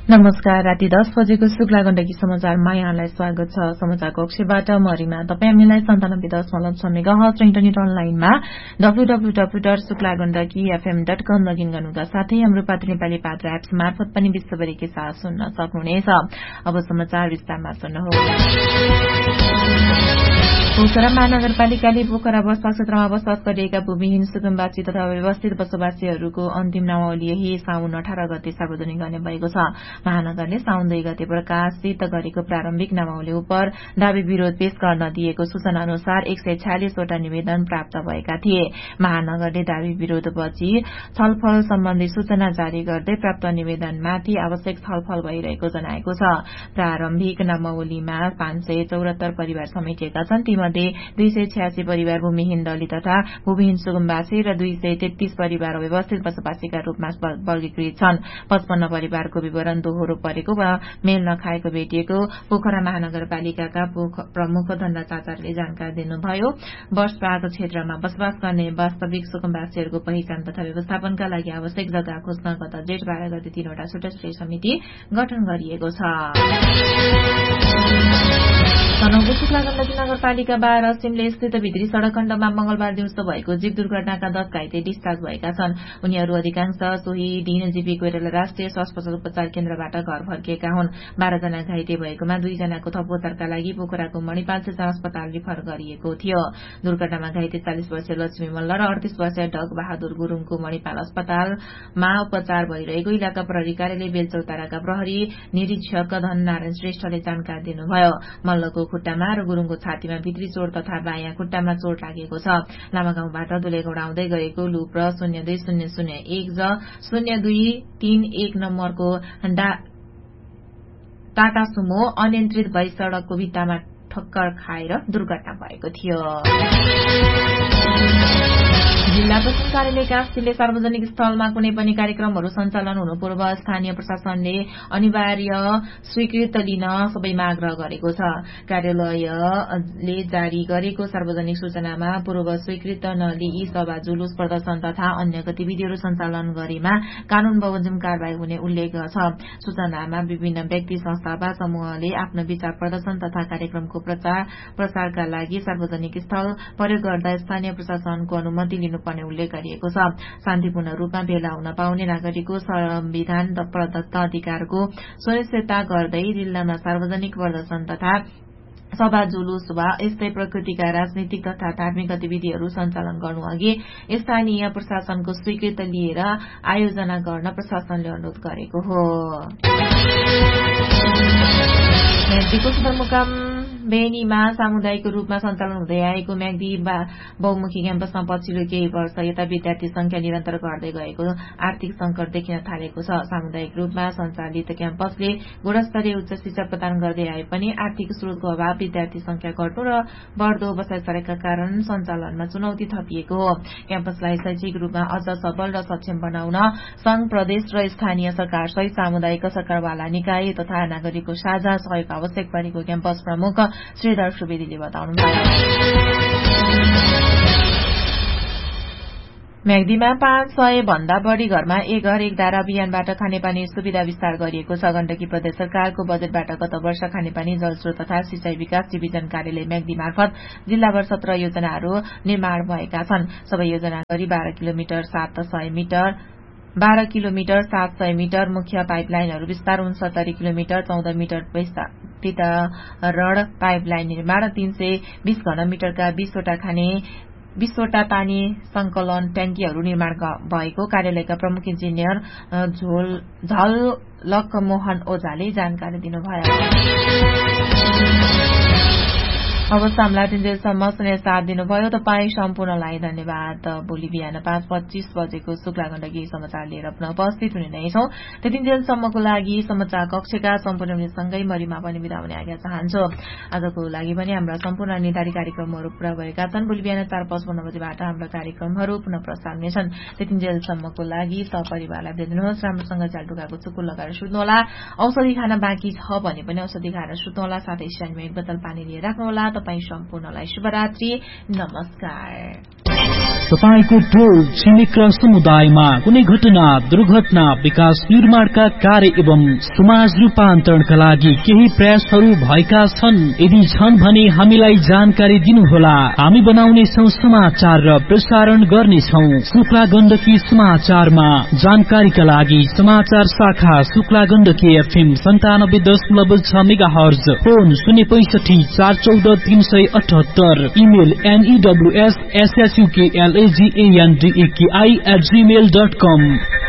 नमस्कार। राति 10 बजेको शुक्ला गण्डकी समाचारमा यहाँलाई स्वागत छ। समाचार कक्षबाट म रिमा। तपाई हामीलाई 97.6 मेगाहर्ज र इन्टरनेट अनलाइनमा www.शुक्लागण्डकीfm.com लगइन गर्नुका साथै हाम्रो पात्र नेपाली पात्र एप्स मार्फत पनि विश्वभरिकै साथ सुन्न सक्नुहुनेछ। अब समाचार विस्तारमा सुन्नुहोस्। पोखरा महानगरपालिकाले पोखरा बस्पा क्षेत्रमा बसोबास गरिएका भूमिहीन सुकुम्बासी तथा व्यवस्थित बसोबासीहरूको अन्तिम नामावली यही साउन 18 गते सार्वजनिक गर्ने भएको छ। महानगरले साउन 2 गते प्रकाशित गरेको प्रारम्भिक नामावली उप दावी विरोध पेश गर्न दिएको सूचना अनुसार 146 वटा निवेदन प्राप्त भएका थिए। महानगरले दावी विरोधपछि छलफल सम्बन्धी सूचना जारी गर्दै प्राप्त निवेदनमाथि आवश्यक छलफल भइरहेको जनाएको छ। प्रारम्भिक नामावलीमा 574 परिवार समेटिएका छन्। तीमध्ये 286 परिवार भूमिहीन दलित तथा भूमिहीन सुकुम्बासी र 233 परिवार व्यवस्थित बसोबासीका रूपमा वर्गीकृत छन्। 55 परिवारको विवरण दोहोरो परेको वा मेल नखाएको भेटिएको पोखरा महानगरपालिकाका प्रमुख धनराज आचार्यले जानकारी दिनुभयो। बसपाको क्षेत्रमा बसोबास गर्ने वास्तविक सुकुम्बासीहरूको पहिचान तथा व्यवस्थापनका लागि आवश्यक जग्गा खोज्न गत जेठ 12 गते 3 वटा छुट्टै समिति गठन गरिएको छ। तनहुँको शुक्ला गण्डकी नगरपालिका 12 सिमले स्थित भित्री सड़क खण्डमा मंगलबार दिउँसो भएको जीप दुर्घटनाका 10 घाइते डिस्चार्ज भएका छन्। उनीहरू अधिकांश सोही दिन जीपी कोइराला राष्ट्रिय स्वास्थ्य उपचार केन्द्रबाट घर फर्किएका हुन्। 12 जना घाइते भएकोमा 2 जनाको थप उपचारका लागि पोखराको मणिपाल शिक्षा अस्पताल रिफर गरिएको थियो। दुर्घटनामा घाइते 40 वर्षीय लक्ष्मी मल्ल र 38 वर्षीय ढक बहादुर गुरूङको मणिपाल अस्पतालमा उपचार भइरहेको इलाका प्रहरी कार्यालय बेलचौताराका प्रहरी निरीक्षक धननारायण श्रेष्ठले जानकारी दिनुभयो। मल्लको खुट्टामा र गुरूङको छातीमा भित्री चोट तथा बायाँ खुट्टामा चोट लागेको छ। लामागाउँबाट दुलेगौडा आउँदै गरेको लुप्र 02001 0231 नम्बरको टाटा सुमो अनियन्त्रित भई सड़कको भित्तामा ठक्कर खाएर दुर्घटना भएको थियो। जिल्ला प्रशासन कार्यालय कास्कीले सार्वजनिक स्थलमा कुनै पनि कार्यक्रमहरू सञ्चालन हुनु पूर्व स्थानीय प्रशासनले अनिवार्य स्वीकृत लिन सबैमा आग्रह गरेको छ। कार्यालयले जारी गरेको सार्वजनिक सूचनामा पूर्व स्वीकृत नलिई सभा जुलुस प्रदर्शन तथा अन्य गतिविधिहरू सञ्चालन गरेमा कानून बमोजिम कारवाही हुने उल्लेख छ। सूचनामा विभिन्न व्यक्ति संस्था वा समूहले आफ्नो विचार प्रदर्शन तथा कार्यक्रमको प्रचारका लागि सार्वजनिक स्थल प्रयोग गर्दा स्थानीय प्रशासनको अनुमति लिनुपर्ने उल्लेख गरिएको छ। शान्तिपूर्ण रूपमा भेला हुन पाउने नागरिकको संविधान प्रदत्त अधिकारको सुनिश्चितता गर्दै जिल्लामा सार्वजनिक प्रदर्शन तथा सभा जुलुस वा यस्तै प्रकृतिका राजनीतिक तथा धार्मिक गतिविधिहरू सञ्चालन गर्नु अघि स्थानीय प्रशासनको स्वीकृति लिएर आयोजना गर्न प्रशासनले अनुरोध गरेको हो। म्याग्दीको सदरमुकाम बेनीमा सामुदायिक रूपमा सञ्चालन हुँदै आएको म्याग्दी बहुमुखी क्याम्पसमा पछिल्लो केही वर्ष यता विद्यार्थी संख्या निरन्तर घट्दै गएको आर्थिक संकट देखिन थालेको छ। सामुदायिक रूपमा सञ्चालित क्याम्पसले गुणस्तरीय उच्च शिक्षा प्रदान गर्दै आए पनि आर्थिक स्रोतको अभाव, विद्यार्थी संख्या घट्नु र बढ्दो बसाइसरेका कारण सञ्चालनमा चुनौती थपिएको हो। क्याम्पसलाई शैक्षिक रूपमा अझ सबल र सक्षम बनाउन संघ, प्रदेश र स्थानीय सरकार सहित सामुदायिक सरकारवाला निकाय तथा नागरिकको साझा सहयोग आवश्यक परेको क्याम्पस प्रमुख श्रीधर सुवेदीले बताउनुभयो। म्याग्दीमा 500 भन्दा बढ़ी घरमा एक घर एक धारा अभियानबाट खानेपानी सुविधा विस्तार गरिएको छ। गण्डकी प्रदेश सरकारको बजेटबाट गत वर्ष खानेपानी, जलस्रोत तथा सिंचाई विकास डिभिजन कार्यालय म्याग्दी मार्फत जिल्लाभर 17 योजनाहरू निर्माण भएका छन्। सबै योजना गरी 12 किलोमिटर 700 मिटर मुख्य पाइपलाइनहरू विस्तार, 69 किलोमिटर 14 मिटर वितरण पाइपलाइन निर्माण, 320 घनमिटरका 20 वटा पानी संकलन ट्याङ्कीहरू निर्माण भएको कार्यालयका प्रमुख इन्जिनियर झलकमोहन ओझाले जानकारी दिनुभयो। अब सामला दिनजेलसम्म साथ दिनुभयो। तपाईँ सम्पूर्णलाई धन्यवाद। भोलि बिहान 5:25 बजेको शुक्ला गण्डकी समाचार लिएर पुनः उपस्थित हुने नै छौं। त्यतिन्जेलसम्मको लागि समाचार कक्षका सम्पूर्ण सँगै मरिमा पनि बिदा हुने आज्ञा चाहन्छु। आजको लागि पनि हाम्रा सम्पूर्ण निर्धारित कार्यक्रमहरू पूरा भएका छन्। भोलि बिहान 4:55 बजेबाट हाम्रा कार्यक्रमहरू पुनः प्रसारण हुनेछन्। त्यतिन्जेलसम्मको लागि सपरिवारलाई बिदा दिनुहोस्। राम्रोसँग च्यालटुकाको चुकुल लगाएर सुत्नुहोला। औषधि खान बाँकी छ भने पनि औषधि खाएर सुत्नुहोला। साथै स्ट्यान्डमा 1 बोतल पानी लिएर राख्नुहोला। तपाईँ सम्पूर्णलाई शुभरात्रि। नमस्कार। तपाईको टोल छिमेक र समुदायमा कुनै घटना दुर्घटना विकास निर्माणका कार्य एवं समाज रूपान्तरणका लागि केही प्रयासहरू भएका छन्। यदि छन् भने हामीलाई जानकारी दिनुहोला। हामी बनाउनेछौं समाचार र प्रसारण गर्नेछौं शुक्ला गण्डकी समाचारमा। जानकारीका लागि समाचार शाखा Shukla Gandaki FM 97.6 megahertz, phone 065-414-378, email NEWSSSUKLAGANDAKI@gmail.com।